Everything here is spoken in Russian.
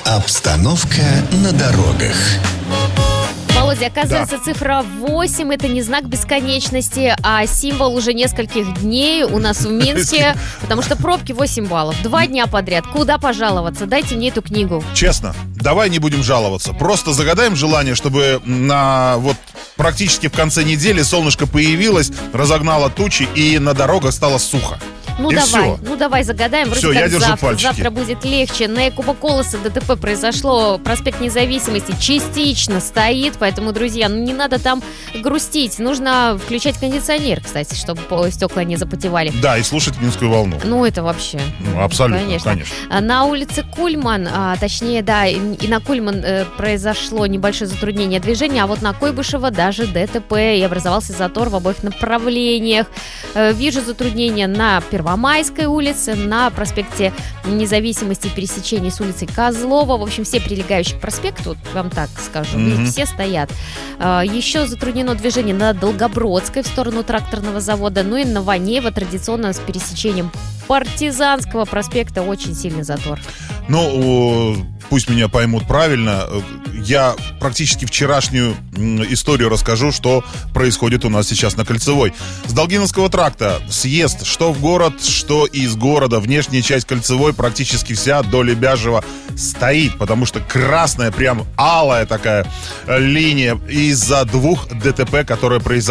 Обстановка на дорогах. Володя, оказывается, цифра 8 – это не знак бесконечности, а символ уже нескольких дней у нас в Минске, потому что пробки 8 баллов. 2 дня подряд. Куда пожаловаться? Дайте мне эту книгу. Честно, давай не будем жаловаться. Просто загадаем желание, чтобы практически в конце недели солнышко появилось, разогнало тучи и на дорогах стало сухо. Давай загадаем. Вроде все, как я держу пальчики. Завтра будет легче. На Якуба Колоса ДТП произошло. Проспект Независимости частично стоит. Поэтому, друзья, не надо там грустить. Нужно включать кондиционер, кстати, чтобы стекла не запотевали. Да, и слушать Минскую волну. Это вообще. Абсолютно, конечно. На улице Кульман, и на Кульман произошло небольшое затруднение движения, а вот на Куйбышева даже ДТП, и образовался затор в обоих направлениях. Вижу затруднения на Первомайской улице, на проспекте Независимости, пересечении с улицей Козлова. В общем, все прилегающие к проспекту, вам так скажу, все стоят. Еще затруднено движение на Долгобродской в сторону тракторного завода, и на Ванеева традиционно с пересечением Партизанского проспекта очень сильный затор. Пусть меня поймут правильно, я практически вчерашнюю историю расскажу, что происходит у нас сейчас на Кольцевой. С Долгиновского тракта съезд что в город, что из города. Внешняя часть Кольцевой практически вся до Лебяжьего стоит, потому что красная, прям алая такая линия из-за 2 ДТП, которые произошли